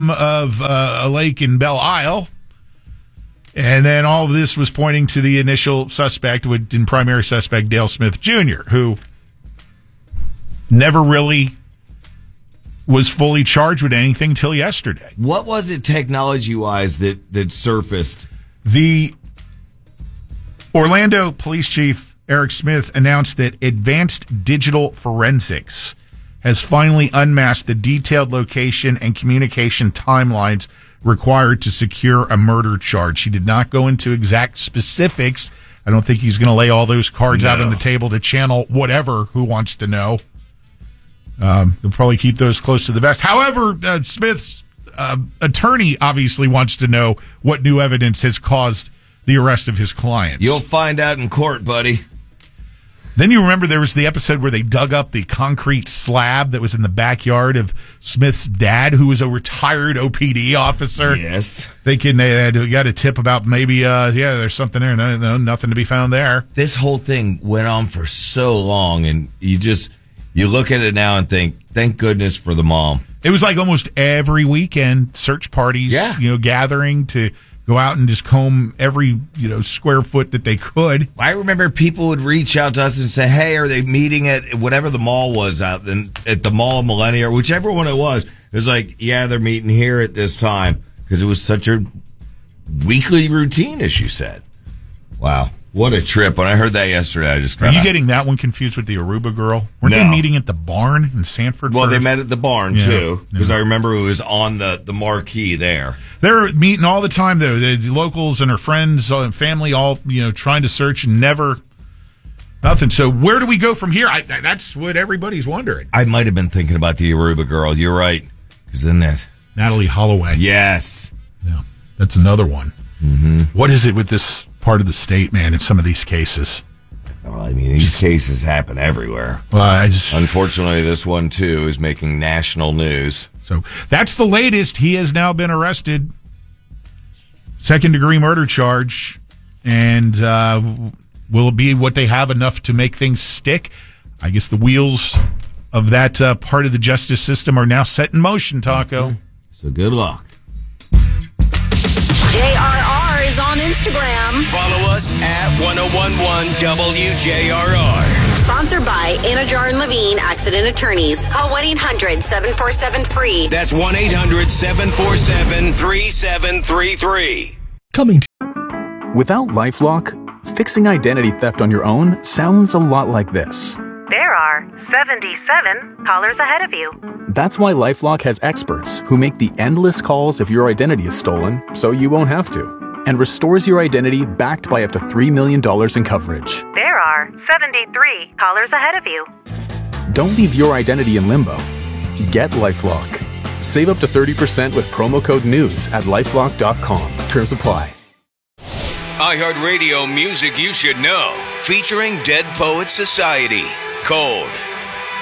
bottom of a lake in Belle Isle. And then all of this was pointing to the initial suspect, and primary suspect, Dale Smith Jr., who never really was fully charged with anything till yesterday. What was it technology-wise that surfaced? The Orlando Police Chief, Eric Smith, announced that Advanced Digital Forensics has finally unmasked the detailed location and communication timelines required to secure a murder charge. He did not go into exact specifics. I don't think he's going to lay all those cards out on the table to channel whatever who wants to know. They'll probably keep those close to the vest. However, Smith's attorney obviously wants to know what new evidence has caused the arrest of his clients. You'll find out in court, buddy. Then you remember there was the episode where they dug up the concrete slab that was in the backyard of Smith's dad, who was a retired OPD officer. Yes. Thinking they got a tip about maybe, there's something there. No, nothing to be found there. This whole thing went on for so long, and you look at it now and think, thank goodness for the mom. It was like almost every weekend, search parties, gathering to go out and just comb every, square foot that they could. I remember people would reach out to us and say, hey, are they meeting at whatever the mall was out at the Mall of Millennia, or whichever one it was. It was like, yeah, they're meeting here at this time, because it was such a weekly routine, as you said. Wow. What a trip. When I heard that yesterday, I just Are you getting that one confused with the Aruba girl? Weren't they meeting at the barn in Sanford Well, first? they met at the barn, too, because I remember it was on the marquee there. They're meeting all the time, though. The locals and her friends and family all, trying to search and nothing. So where do we go from here? That's what everybody's wondering. I might have been thinking about the Aruba girl. You're right. Because then that... Natalie Holloway. Yes. Yeah, that's another one. Mm-hmm. What is it with this part of the state, man, in some of these cases? Oh, I mean, these cases happen everywhere. Well, Unfortunately, this one, too, is making national news. So that's the latest. He has now been arrested. Second-degree murder charge. And will it be what they have enough to make things stick? I guess the wheels of that part of the justice system are now set in motion, Taco. So good luck. JRR is on Instagram. Follow us at 1011 WJRR. Sponsored by Anajar and Levine Accident Attorneys. Call 1-800-747-FREE. That's 1-800-747-3733. Coming to... Without LifeLock, fixing identity theft on your own sounds a lot like this. There are 77 callers ahead of you. That's why LifeLock has experts who make the endless calls if your identity is stolen, so you won't have to, and restores your identity backed by up to $3 million in coverage. There are 73 callers ahead of you. Don't leave your identity in limbo. Get LifeLock. Save up to 30% with promo code NEWS at LifeLock.com. Terms apply. iHeartRadio music you should know. Featuring Dead Poets Society. Cold.